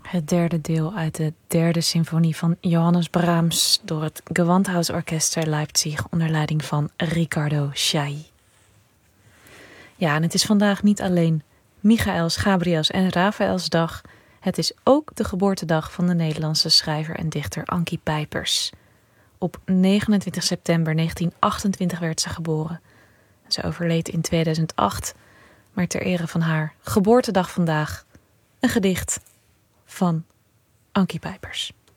Het derde deel uit de derde symfonie van Johannes Brahms door het Gewandhausorchester Leipzig onder leiding van Riccardo Chailly. Ja, en het is vandaag niet alleen Michaëls, Gabriëls en Raphaëls dag. Het is ook de geboortedag van de Nederlandse schrijver en dichter Ankie Pijpers. Op 29 september 1928 werd ze geboren. Ze overleed in 2008, maar ter ere van haar geboortedag vandaag een gedicht van Ankie Pijpers.